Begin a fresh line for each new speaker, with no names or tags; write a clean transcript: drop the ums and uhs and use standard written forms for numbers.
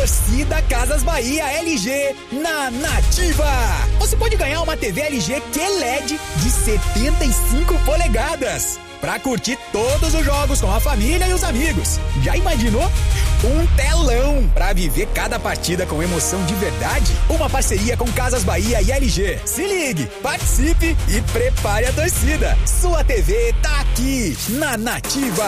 Torcida Casas Bahia LG na Nativa. Você pode ganhar uma TV LG QLED de 75 polegadas pra curtir todos os jogos com a família e os amigos. Já imaginou? Um telão pra viver cada partida com emoção de verdade. Uma parceria com Casas Bahia e LG. Se ligue, participe e prepare a torcida. Sua TV tá aqui na Nativa.